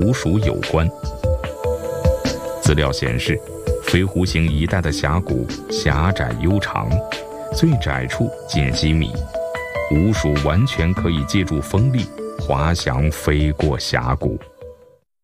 捕鼠有关。资料显示，飞狐型一带的峡谷狭窄悠长，最窄处近7米，捕鼠完全可以借助风力滑翔飞过峡谷。